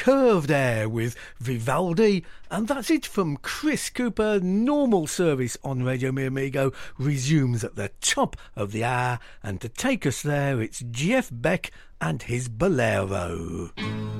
Curved Air with Vivaldi. And that's it from Chris Cooper. Normal service on Radio Mi Amigo resumes at the top of the hour. And to take us there, it's Jeff Beck and his Bolero.